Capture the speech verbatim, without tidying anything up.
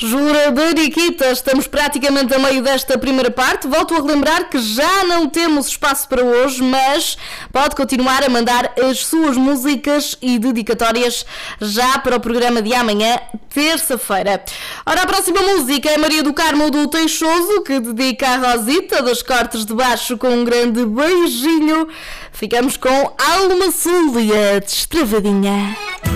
Jura de Nikita, estamos praticamente a meio desta primeira parte. Volto a relembrar que já não temos espaço para hoje, mas pode continuar a mandar as suas músicas e dedicatórias já para o programa de amanhã, terça-feira. Ora, a próxima música é Maria do Carmo do Teixoso, que dedica a Rosita dos Cortes de Baixo com um grande beijinho. Ficamos com Alma Súlia, destravadinha.